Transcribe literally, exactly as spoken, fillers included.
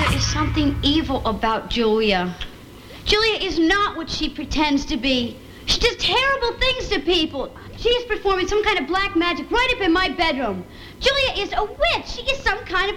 There is something evil about Julia. Julia is not what she pretends to be. She does terrible things to people. She is performing some kind of black magic right up in my bedroom. Julia is a witch. She is some kind of